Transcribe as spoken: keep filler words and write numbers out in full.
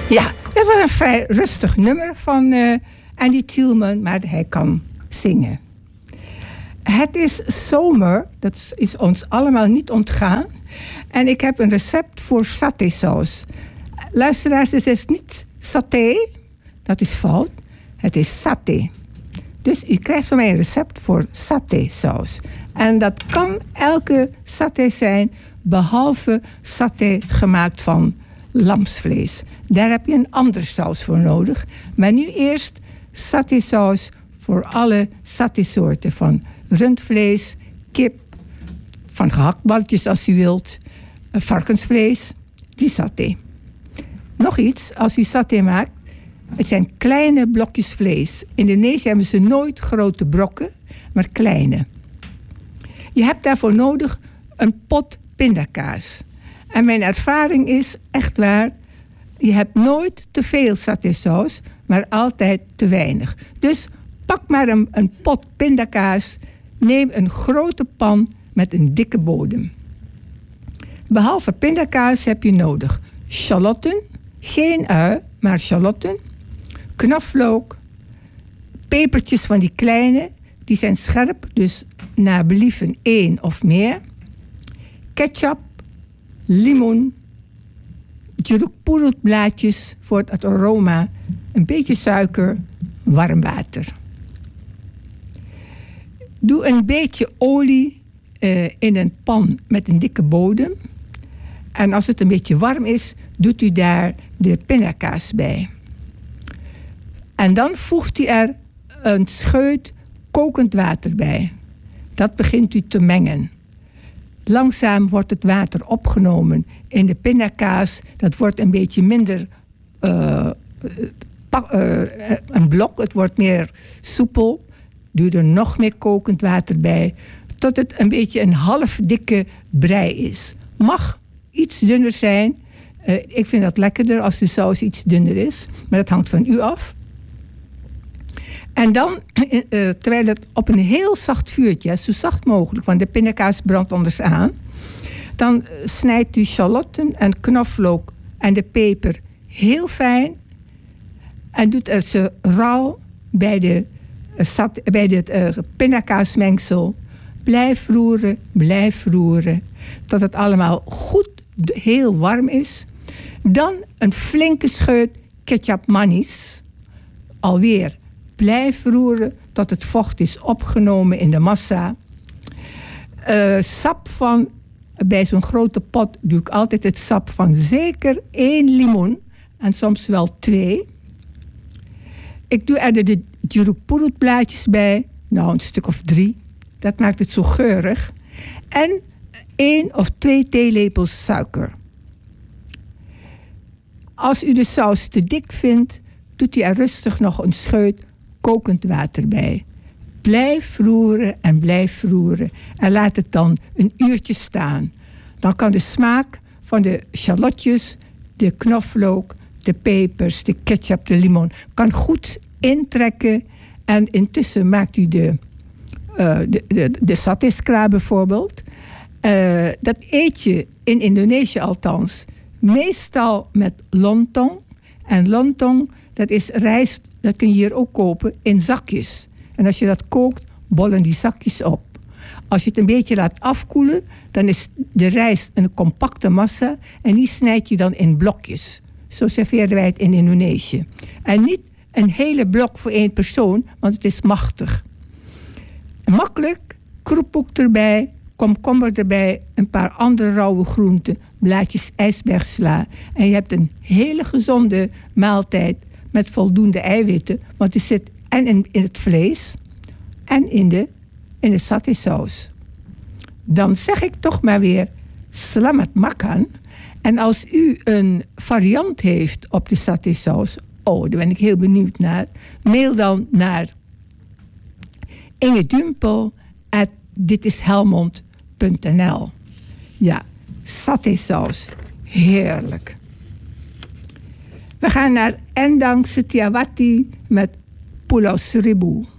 Ja, dat was een vrij rustig nummer van uh, Andy Thielman, maar hij kan zingen. Het is zomer, dat is ons allemaal niet ontgaan. En ik heb een recept voor satésaus. Luisteraars, het is niet saté, dat is fout. Het is saté. Dus u krijgt van mij een recept voor satésaus. En dat kan elke saté zijn, behalve saté gemaakt van lamsvlees. Daar heb je een andere saus voor nodig. Maar nu eerst satésaus voor alle satésoorten. Van rundvlees, kip, van gehaktballetjes als u wilt, varkensvlees, die saté. Nog iets, als u saté maakt, het zijn kleine blokjes vlees. In Indonesië hebben ze nooit grote brokken, maar kleine. Je hebt daarvoor nodig een pot pindakaas. En mijn ervaring is, echt waar, je hebt nooit te veel satésaus, maar altijd te weinig. Dus pak maar een, een pot pindakaas, neem een grote pan met een dikke bodem. Behalve pindakaas heb je nodig shallotten, geen ui, maar shallotten, knoflook, pepertjes van die kleine, die zijn scherp, dus naar believen één of meer, ketchup, limoen, jerukpurutblaadjes voor het aroma, een beetje suiker, warm water. Doe een beetje olie uh, in een pan met een dikke bodem. En als het een beetje warm is, doet u daar de pindakaas bij. En dan voegt u er een scheut kokend water bij. Dat begint u te mengen. Langzaam wordt het water opgenomen in de pindakaas. Dat wordt een beetje minder uh, pa- uh, een blok. Het wordt meer soepel. Doe er nog meer kokend water bij. Tot het een beetje een half dikke brei is. Mag iets dunner zijn. Uh, ik vind dat lekkerder als de saus iets dunner is. Maar dat hangt van u af. En dan, uh, terwijl het op een heel zacht vuurtje, zo zacht mogelijk, want de pindakaas brandt anders aan, dan snijdt u shallotten en knoflook en de peper heel fijn en doet er ze rauw bij de, uh, sat, bij het uh, pindakaasmengsel. Blijf roeren, blijf roeren, tot het allemaal goed heel warm is. Dan een flinke scheut ketchup manis. Alweer. Blijf roeren tot het vocht is opgenomen in de massa. Uh, sap van, bij zo'n grote pot doe ik altijd het sap van zeker één limoen. En soms wel twee. Ik doe er de jerukpurutblaadjes bij. Nou, een stuk of drie. Dat maakt het zo geurig. En één of twee theelepels suiker. Als u de saus te dik vindt, doet u er rustig nog een scheut kokend water bij. Blijf roeren en blijf roeren. En laat het dan een uurtje staan. Dan kan de smaak van de shallotjes, de knoflook, de pepers, de ketchup, de limoen, kan goed intrekken. En intussen maakt u de, uh, de, de, de satéskra bijvoorbeeld. Uh, dat eet je in Indonesië althans meestal met lontong. En lontong, dat is rijst, dat kun je hier ook kopen in zakjes. En als je dat kookt, bollen die zakjes op. Als je het een beetje laat afkoelen, dan is de rijst een compacte massa en die snijd je dan in blokjes. Zo serveerden wij het in Indonesië. En niet een hele blok voor één persoon, want het is machtig. Makkelijk, kroephoek erbij, komkommer erbij, een paar andere rauwe groenten, blaadjes ijsbergsla. En je hebt een hele gezonde maaltijd met voldoende eiwitten, want die zit en in, in het vlees en in de, in de satésaus. Dan zeg ik toch maar weer selamat makan. En als u een variant heeft op de satésaus, oh, daar ben ik heel benieuwd naar. Mail dan naar ingedumpo at ditishelmond punt n l. Ja, satésaus. Heerlijk. We gaan naar Endang Setiawati met Pulau Seribu.